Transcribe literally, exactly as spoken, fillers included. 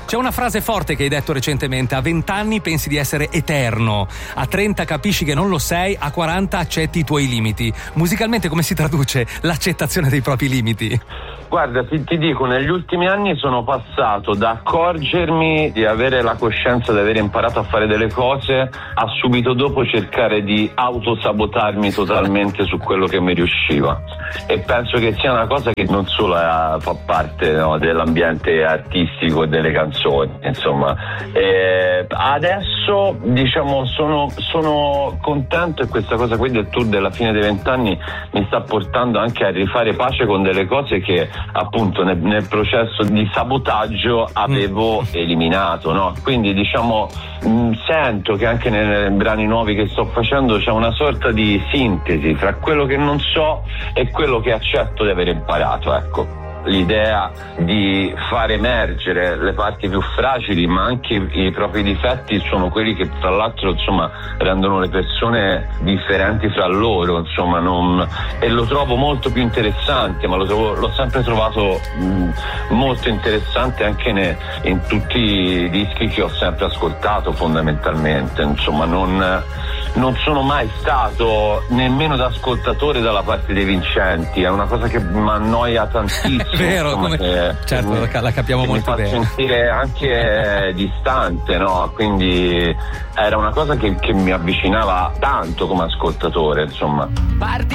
C'è una frase forte che hai detto recentemente: a venti anni pensi di essere eterno, a trenta capisci che non lo sei, a quaranta accetti i tuoi limiti. Musicalmente come si traduce l'accettazione dei propri limiti? Guarda, ti, ti dico, negli ultimi anni sono passato da accorgermi di avere la coscienza di aver imparato a fare delle cose a subito dopo cercare di autosabotarmi totalmente su quello che mi riusciva, e penso che sia una cosa che non solo eh, fa parte, no, dell'ambiente artistico e delle canzoni, insomma. E adesso diciamo sono, sono contento, e questa cosa qui del tour della fine dei vent'anni mi sta portando anche a rifare pace con delle cose che appunto nel, nel processo di sabotaggio avevo eliminato, no? Quindi diciamo mh, sento che anche nei, nei brani nuovi che sto facendo c'è una sorta di sintesi tra quello che non so e quello che accetto di aver imparato, ecco. L'idea di far emergere le parti più fragili, ma anche i propri difetti, sono quelli che tra l'altro insomma rendono le persone differenti fra loro, insomma, non... e lo trovo molto più interessante, ma lo trovo, l'ho sempre trovato mh, molto interessante anche ne, in tutti i dischi che ho sempre ascoltato, fondamentalmente, insomma non, non sono mai stato nemmeno da ascoltatore dalla parte dei vincenti, è una cosa che mi annoia tantissimo. Vero, insomma, come... che, certo, che la capiamo che molto mi fa bene. sentire anche distante, no? Quindi era una cosa che, che mi avvicinava tanto come ascoltatore, insomma. Parti